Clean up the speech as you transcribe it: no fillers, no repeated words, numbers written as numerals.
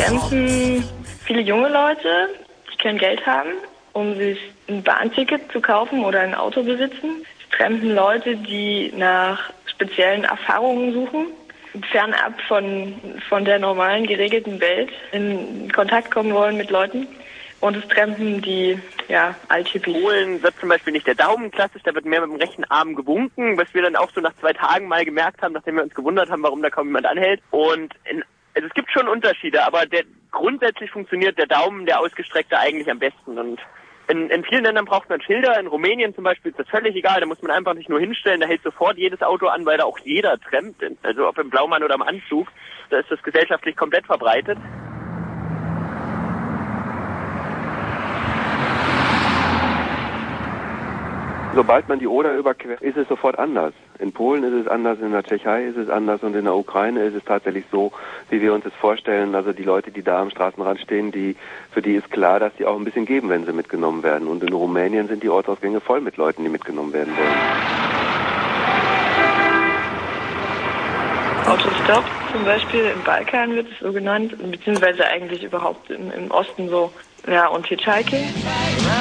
trampen viele junge Leute, die kein Geld haben, um sich ein Bahnticket zu kaufen oder ein Auto besitzen. Es trampen Leute, die nach speziellen Erfahrungen suchen, fernab von der normalen, geregelten Welt in Kontakt kommen wollen mit Leuten. Und es trampen die Althippies. Polen wird zum Beispiel nicht der Daumen klassisch, da wird mehr mit dem rechten Arm gewunken, was wir dann auch so nach 2 Tagen mal gemerkt haben, nachdem wir uns gewundert haben, warum da kaum jemand anhält. Und also es gibt schon Unterschiede, aber grundsätzlich funktioniert der Daumen, der ausgestreckte, eigentlich am besten. Und in vielen Ländern braucht man Schilder, in Rumänien zum Beispiel ist das völlig egal, da muss man einfach nicht nur hinstellen, da hält sofort jedes Auto an, weil da auch jeder trampt, also ob im Blaumann oder im Anzug, da ist das gesellschaftlich komplett verbreitet. Sobald man die Oder überquert, ist es sofort anders. In Polen ist es anders, in der Tschechei ist es anders und in der Ukraine ist es tatsächlich so, wie wir uns das vorstellen. Also die Leute, die da am Straßenrand stehen, für die ist klar, dass die auch ein bisschen geben, wenn sie mitgenommen werden. Und in Rumänien sind die Ortsausgänge voll mit Leuten, die mitgenommen werden wollen. Autostop zum Beispiel im Balkan wird es so genannt, beziehungsweise eigentlich überhaupt im Osten so. Ja, und Hitchhiking.